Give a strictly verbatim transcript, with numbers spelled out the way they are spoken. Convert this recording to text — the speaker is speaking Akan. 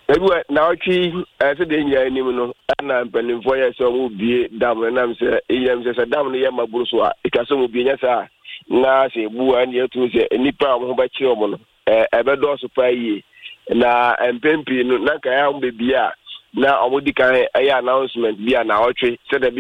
Ebu na ochi ase de nya anim no na mpanimfo ya so mu bie dam na mse eyam se dam no ya maburu so a ikaso mu bie nya sa na se bu an ye tu se nipa mo ba chi omo no e ebe do so pa yi na empempi no na ka ya mo bia na omo di kan ayi announcement bia na otwe se